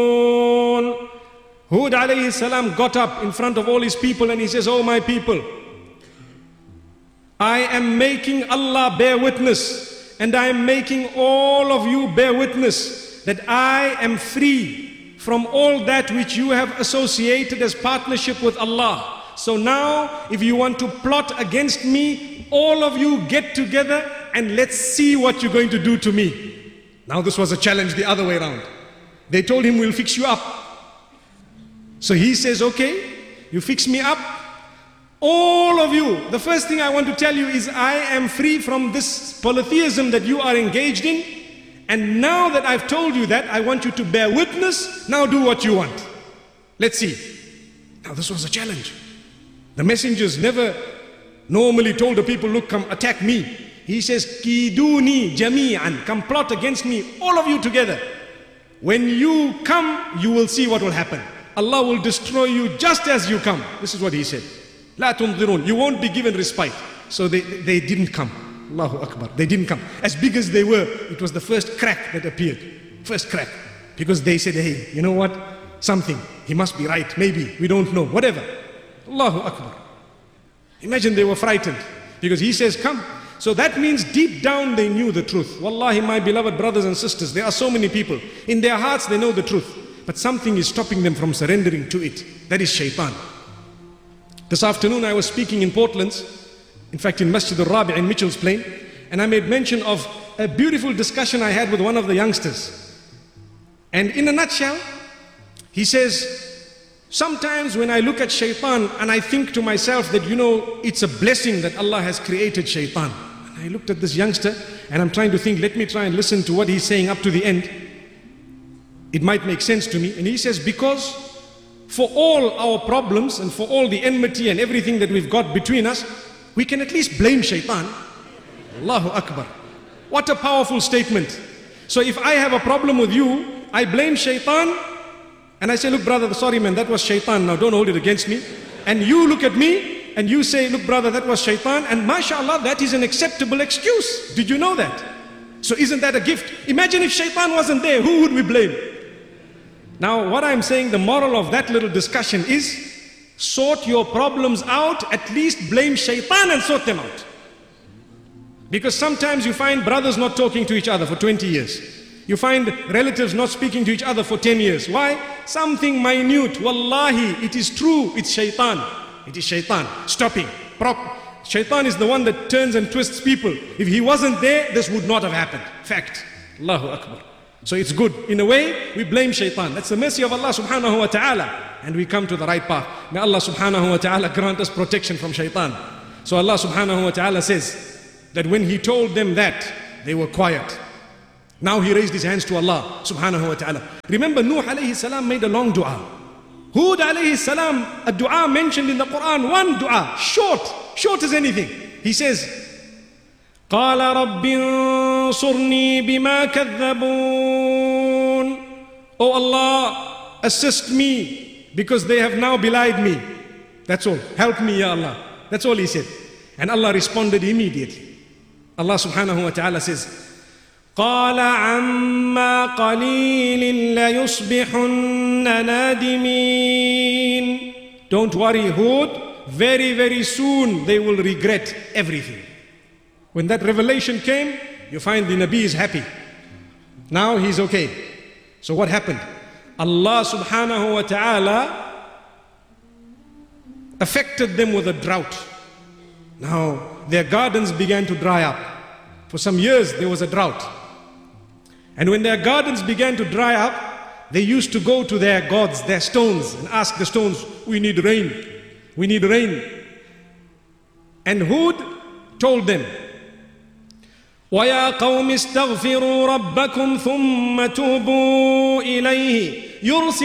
Hud alayhi salam got up in front of all his people and he says, "Oh my people, I am making Allah bear witness, and I am making all of you bear witness that I am free from all that which you have associated as partnership with Allah. So now, if you want to plot against me, all of you get together and let's see what you're going to do to me." Now this was a challenge the other way around. They told him, "We'll fix you up." So he says, "Okay, you fix me up. All of you, the first thing I want to tell you is I am free from this polytheism that you are engaged in. And now that I've told you that, I want you to bear witness. Now do what you want. Let's see." Now this was a challenge. The messengers never normally told the people, "Look, come attack me." He says, "Kiduni jami'an, come plot against me, all of you together. When you come, you will see what will happen. Allah will destroy you just as you come." This is what he said. La tunzirun, you won't be given respite. So they didn't come. Allahu Akbar. They didn't come. As big as they were, it was the first crack that appeared. First crack. Because they said, "Hey, you know what? Something. He must be right. Maybe. We don't know. Whatever." Allahu Akbar. Imagine they were frightened. Because he says, "Come." So that means deep down they knew the truth. Wallahi, my beloved brothers and sisters, there are so many people. In their hearts they know the truth. But something is stopping them from surrendering to it. That is shaitan. This afternoon I was speaking in Portland's, in fact in Masjid al-Rabi' in Mitchell's Plain, and I made mention of a beautiful discussion I had with one of the youngsters. And in a nutshell, he says, sometimes when I look at shaitan and I think to myself that, it's a blessing that Allah has created shaitan. And I looked at this youngster and I'm trying to think, let me try and listen to what he's saying up to the end. It might make sense to me. And he says, because for all our problems and for all the enmity and everything that we've got between us, we can at least blame shaitan. Allahu Akbar. What a powerful statement. So if I have a problem with you, I blame shaitan and I say, "Look brother, sorry man, that was shaitan, now don't hold it against me." And you look at me and you say, "Look brother, that was shaitan," and mashallah, that is an acceptable excuse. Did you know that? So isn't that a gift? Imagine if shaitan wasn't there, who would we blame? Now what I'm saying, the moral of that little discussion is, sort your problems out, at least blame shaitan and sort them out. Because sometimes you find brothers not talking to each other for 20 years. You find relatives not speaking to each other for 10 years. Why? Something minute. Wallahi, it is true, it's shaitan. It is shaitan stopping. Shaitan is the one that turns and twists people. If he wasn't there, this would not have happened. Fact. Allahu Akbar. So it's good. In a way, we blame shaitan. That's the mercy of Allah subhanahu wa ta'ala. And we come to the right path. May Allah subhanahu wa ta'ala grant us protection from shaitan. So Allah subhanahu wa ta'ala says that when he told them that, they were quiet. Now he raised his hands to Allah subhanahu wa ta'ala. Remember, Nuh alayhi salam made a long dua. Hud alayhi salam, a dua mentioned in the Quran, one dua, short as anything. He says, قَالَ رَبِّ انصُرْنِي بِمَا كَذَّبُونَ. Oh Allah, assist me because they have now belied me. That's all. Help me, Ya Allah. That's all he said. And Allah responded immediately. Allah subhanahu wa ta'ala says, قَالَ عَمَّا قَلِيلٍ لَيُصْبِحُنَّ نَادِمِينَ. Don't worry, Hud, very, very soon they will regret everything. When that revelation came, you find the Nabi is happy. Now he's okay. So what happened? Allah subhanahu wa ta'ala affected them with a drought. Now their gardens began to dry up. For some years there was a drought. And when their gardens began to dry up, they used to go to their gods, their stones, and ask the stones, "We need rain. We need rain." And Hud told them, وَيَا قَوْمِ اسْتَغْفِرُوا رَبَّكُمْ ثُمَّ تُوبُوا إِلَيْهِ يُرْسِلِ